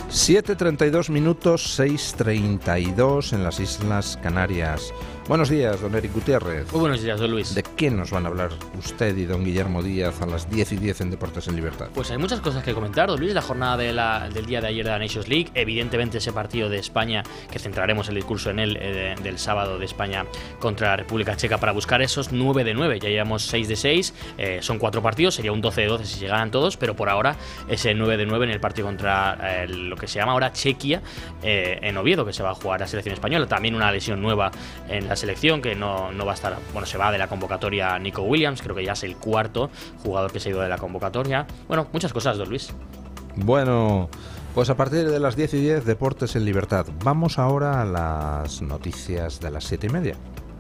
7:32 minutos, 6:32 en las Islas Canarias. Buenos días, don Eric Gutiérrez. Muy buenos días, don Luis. ¿De qué nos van a hablar usted y don Guillermo Díaz a las 10:10 en Deportes en Libertad? Pues hay muchas cosas que comentar, don Luis. La jornada del día de ayer de la Nations League, evidentemente ese partido de España, que centraremos el discurso en él, del sábado de España contra la República Checa, para buscar esos 9 de 9. Ya llevamos 6 de 6, son 4 partidos, sería un 12 de 12 si llegaran todos, pero por ahora ese 9 de 9 en el partido contra lo que se llama ahora Chequia, en Oviedo, que se va a jugar la selección española. También una lesión nueva en la selección, que no va a estar, bueno, se va de la convocatoria Nico Williams, creo que ya es el cuarto jugador que se ha ido de la convocatoria. Bueno, muchas cosas, don Luis. Bueno, pues a partir de las 10:10, Deportes en Libertad. Vamos ahora a las noticias de las 7:30.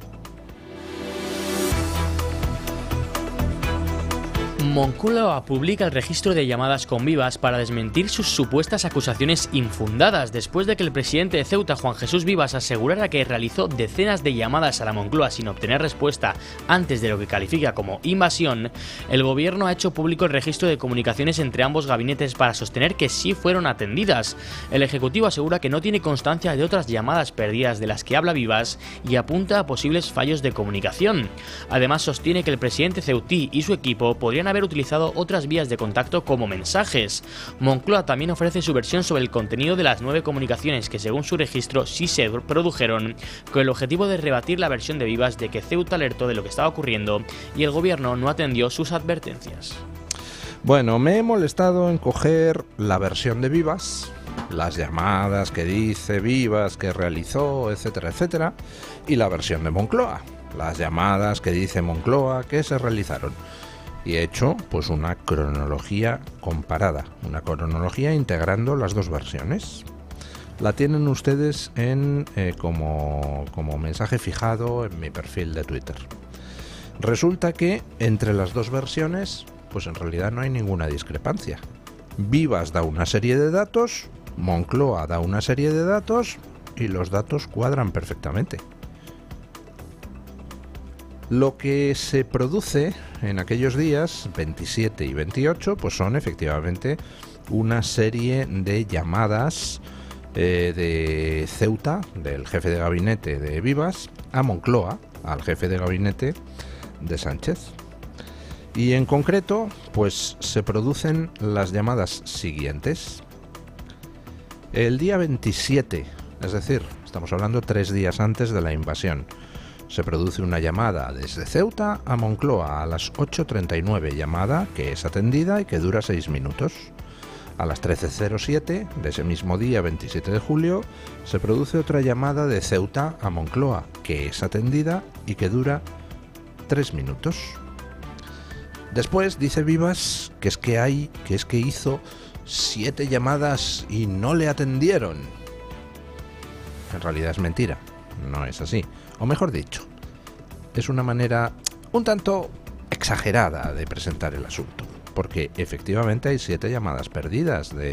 Moncloa publica el registro de llamadas con Vivas para desmentir sus supuestas acusaciones infundadas. Después de que el presidente de Ceuta, Juan Jesús Vivas, asegurara que realizó decenas de llamadas a la Moncloa sin obtener respuesta antes de lo que califica como invasión, el gobierno ha hecho público el registro de comunicaciones entre ambos gabinetes para sostener que sí fueron atendidas. El ejecutivo asegura que no tiene constancia de otras llamadas perdidas de las que habla Vivas y apunta a posibles fallos de comunicación. Además, sostiene que el presidente ceutí y su equipo podrían haber utilizado otras vías de contacto como mensajes. Moncloa también ofrece su versión sobre el contenido de las 9 comunicaciones que, según su registro, sí se produjeron, con el objetivo de rebatir la versión de Vivas de que Ceuta alertó de lo que estaba ocurriendo y el gobierno no atendió sus advertencias. Bueno, me he molestado en coger la versión de Vivas, las llamadas que dice Vivas que realizó, etcétera, etcétera, y la versión de Moncloa, las llamadas que dice Moncloa que se realizaron. Y he hecho pues una cronología comparada, una cronología integrando las dos versiones. La tienen ustedes como mensaje fijado en mi perfil de Twitter. Resulta que entre las dos versiones, pues en realidad no hay ninguna discrepancia. Vivas da una serie de datos, Moncloa da una serie de datos y los datos cuadran perfectamente. Lo que se produce en aquellos días, 27 y 28, pues son efectivamente una serie de llamadas de Ceuta, del jefe de gabinete de Vivas, a Moncloa, al jefe de gabinete de Sánchez. Y en concreto, pues se producen las llamadas siguientes. El día 27, es decir, estamos hablando 3 días antes de la invasión, se produce una llamada desde Ceuta a Moncloa a las 8:39, llamada que es atendida y que dura 6 minutos. A las 13:07 de ese mismo día, 27 de julio, se produce otra llamada de Ceuta a Moncloa, que es atendida y que dura 3 minutos. Después dice Vivas que es que hizo 7 llamadas y no le atendieron. En realidad es mentira, no es así. O mejor dicho, es una manera un tanto exagerada de presentar el asunto, porque efectivamente hay 7 llamadas perdidas de